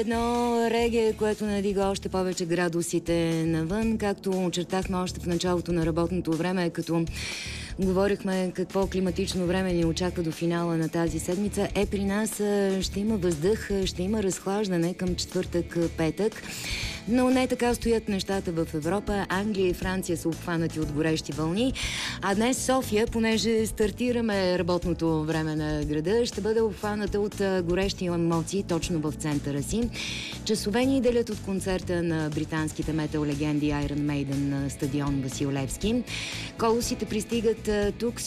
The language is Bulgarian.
Едно реге, което надига още повече градусите навън, както очертахме още в началото на работното време, като говорихме какво климатично време ни очаква до финала на тази седмица. При нас ще има въздух, ще има разхлаждане към четвъртък, петък. Но не така стоят нещата в Европа. Англия и Франция са обхванати от горещи вълни. А днес София, понеже стартираме работното време на града, ще бъде обхваната от горещи емоции точно в центъра си. Часове ни делят от концерта на британските метал легенди Iron Maiden на стадион Васил Левски. Колосите пристигат тук